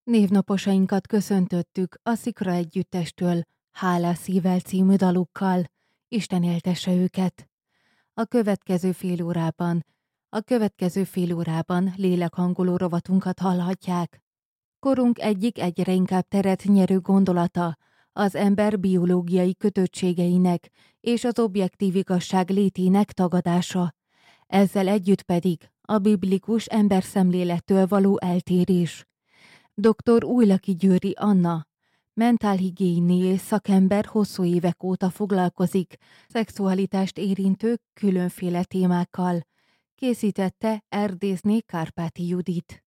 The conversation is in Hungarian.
Névnaposainkat köszöntöttük a Szikra együttestől Hálás szívvel című dalukkal. Isten éltesse őket! A következő fél órában lélekhangoló rovatunkat hallhatják. Korunk egyik egyre inkább teret nyerő gondolata az ember biológiai kötöttségeinek és az objektív igazság létének tagadása. Ezzel együtt pedig a biblikus emberszemlélettől való eltérés. Dr. Újlaki Győri Anna, mentálhigiéniés szakember hosszú évek óta foglalkozik szexualitást érintő különféle témákkal. Készítette Erdészné Kárpáti Judit.